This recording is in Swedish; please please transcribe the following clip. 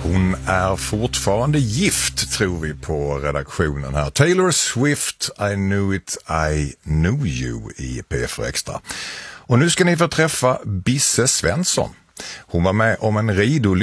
Hon är fortfarande gift, tror vi på redaktionen här. Taylor Swift, I knew it, I knew you i P4 Extra. Och nu ska ni få träffa Bisse Svensson. Hon var med om en ridolycka